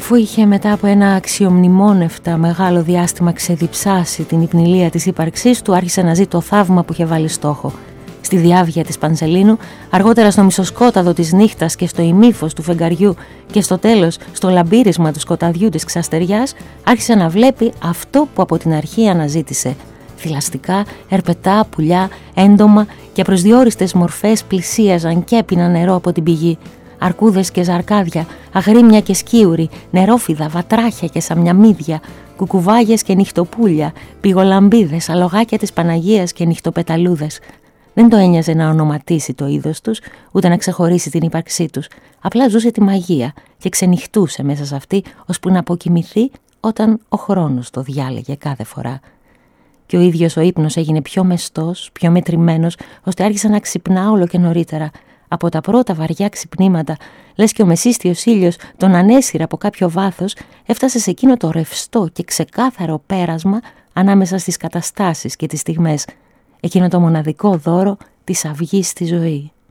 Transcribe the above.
Αφού είχε μετά από ένα αξιομνημόνευτα μεγάλο διάστημα ξεδιψάσει την υπνηλία της ύπαρξής του, άρχισε να ζει το θαύμα που είχε βάλει στόχο. Στη διάβγεια της Πανσελίνου, αργότερα στο μισοσκόταδο της νύχτας και στο ημίφος του φεγγαριού και στο τέλος στο λαμπύρισμα του σκοταδιού της ξαστεριάς, άρχισε να βλέπει αυτό που από την αρχή αναζήτησε. Θηλαστικά, ερπετά, πουλιά, έντομα και προσδιορίστες μορφές πλησίαζαν και έπιναν νερό από την πηγή. Αρκούδες και ζαρκάδια, αγρίμια και σκίουροι, νερόφιδα, βατράχια και σαμιαμίδια, κουκουβάγες και νυχτοπούλια, πηγολαμπίδες, αλογάκια της Παναγίας και νυχτοπεταλούδες. Δεν το ένοιαζε να ονοματίσει το είδος τους, ούτε να ξεχωρίσει την ύπαρξή τους. Απλά ζούσε τη μαγεία και ξενυχτούσε μέσα σε αυτή, ώσπου να αποκοιμηθεί όταν ο χρόνος το διάλεγε κάθε φορά. Και ο ίδιος ο ύπνος έγινε πιο μεστός, πιο μετρημένος, ώστε άρχισε να ξυπνά όλο και νωρίτερα. Από τα πρώτα βαριά ξυπνήματα, λες και ο μεσίστιος ήλιος τον ανέσυρα από κάποιο βάθος, έφτασε σε εκείνο το ρευστό και ξεκάθαρο πέρασμα ανάμεσα στις καταστάσεις και τις στιγμές, εκείνο το μοναδικό δώρο της αυγής στη ζωή.